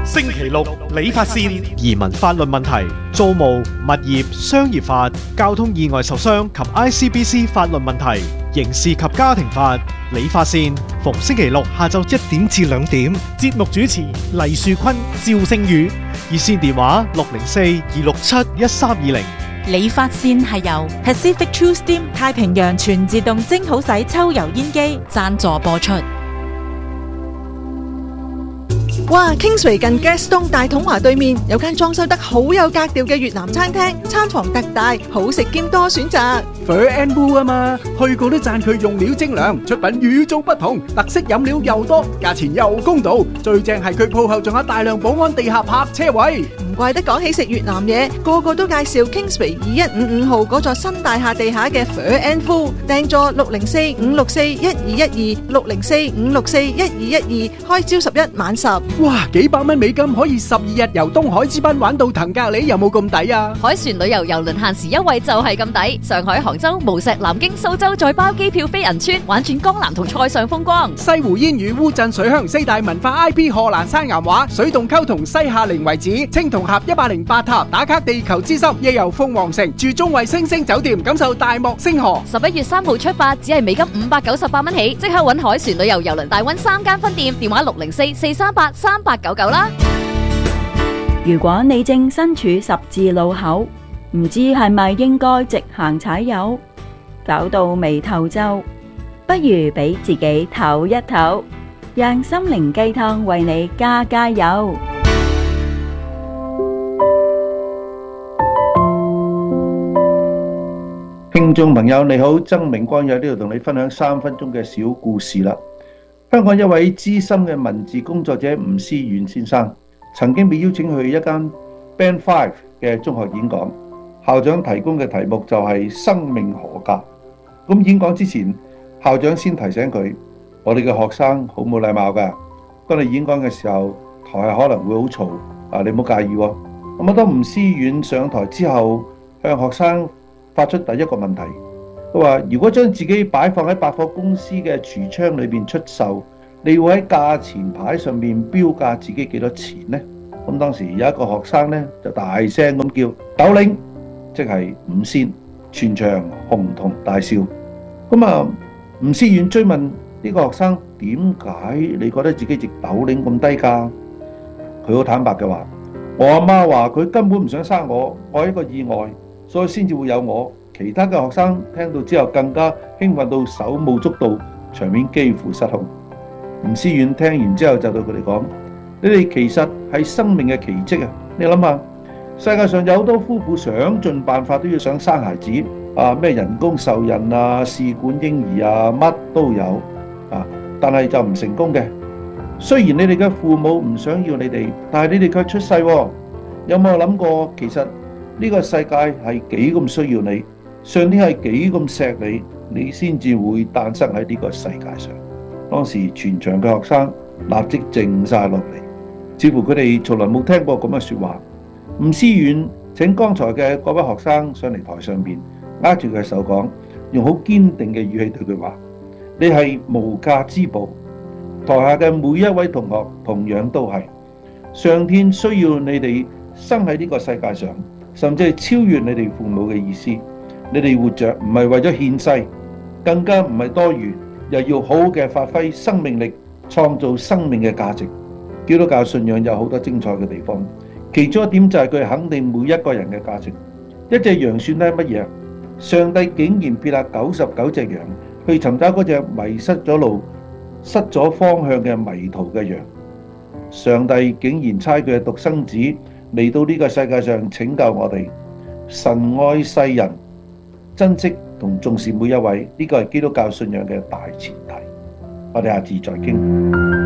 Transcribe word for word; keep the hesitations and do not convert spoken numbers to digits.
星期六理髮線，移民法律問題、租務、物業、商業法、交通意外受傷及 I C B C 法律問題、刑事及家庭法。理髮線逢星期六下晝一點至兩點。節目主持黎樹坤、趙聖宇。熱線電話六零四二六七一三二零。 理髮線係由 Pacific True Steam 太平洋全自動蒸好洗抽油煙機贊助播出。 哇 Kingsway 近 Gaston 大統華對面有間裝修得好有格調嘅越南餐廳，餐房特大，好食兼多選擇。 Fur and Wool 啊嘛，去過都讚佢用料精良，出品與眾不同，特色飲料又多，價錢又公道，最正係佢鋪後仲有大量保安地下泊車位。 唔怪得講起食越南嘢，個個都介紹 Kingsway 二一五五號嗰座新大廈地下嘅 Fur and Wool，訂座六零四五六四一二一二六零四五六四一二一二，開朝十一晚十。 哇，幾百蚊美金可以十二日由東海之濱玩到騰格里，有冇咁抵啊？ 海船旅遊郵輪限時優惠就係咁抵，上海、杭州、無錫、南京、蘇州再包機票飛銀川，玩轉江南同塞上風光。 西湖煙雨、烏鎮水鄉四大文化 I P 賀蘭山岩畫、水洞溝同西夏陵遺址、青銅峽一百零八塔打卡地球之心，夜遊鳳凰城住中衛星星酒店，感受大漠星河。 十一月三號出發，只係美金五百九十八蚊起，即刻搵海船旅遊郵輪大溫三間分店，電話六零四四三八三八九九啦。 如果你正身處十字路口，唔知係咪應該直行踩油，搞到眉頭皺，不如俾自己唞一唞，讓心靈雞湯為你加加油。 聽眾朋友你好，曾明光喺呢度同你分享三分鐘嘅小故事啦。香港一位資深嘅文字工作者吳思遠先生，曾經被邀請去一間 Band Five 嘅中學演講，校長提供嘅題目就係生命何價。咁演講之前，校長先提醒佢：我哋嘅學生好冇禮貌㗎，當你演講嘅時候，台下可能會好嘈，啊你唔好介意喎。咁啊，當吳思遠上台之後，向學生發出第一個問題，佢話：如果將自己擺放喺百貨公司嘅櫥窗裏邊出售，你會喺價錢牌上面標價自己幾多錢呢？咁當時有一個學生咧就大聲咁叫斗零，即係五仙，全場哄堂大笑。咁啊，吳思遠追問呢個學生：點解你覺得自己值斗零咁低價？佢好坦白嘅話：我阿媽話佢根本唔想生我，我係一個意外，所以先至會有我。其他嘅學生聽到之後更加興奮到手舞足蹈，場面幾乎失控。吳思遠聽完之後就對佢哋講：你哋其實係生命嘅奇蹟啊！你諗下，世界上有好多夫婦想盡辦法都要想生孩子，啊咩人工受孕啊、試管嬰兒啊，乜都有啊，但係就唔成功嘅。雖然你哋嘅父母唔想要你哋，但係你哋卻出世喎。有冇諗過其實呢個世界係幾咁需要你？上天係幾咁錫你，你先至會誕生喺呢個世界上。當時全場嘅學生立即靜晒落嚟，似乎佢哋從來冇聽過咁嘅說話。吳思遠請剛才嘅嗰位學生上嚟台上邊，握住佢嘅手講，用好堅定嘅語氣對佢話：你係無價之寶。台下嘅每一位同學同樣都係。上天需要你哋生喺呢個世界上，甚至係超越你哋父母嘅意思。你哋活着唔係為咗獻世，更加唔係多餘，又要好好嘅發揮生命力，創造生命嘅價值。基督教信仰有好多精彩嘅地方，其中一點就係佢肯定每一個人嘅價值。一隻羊算係乜嘢？上帝竟然撇下九十九隻羊去尋找嗰隻迷失咗路、失咗方向嘅迷途嘅羊。上帝竟然差佢嘅獨生子嚟到呢個世界上拯救我哋。神愛世人，珍惜同重視每一位，呢個係基督教信仰嘅大前提。我哋下次再傾。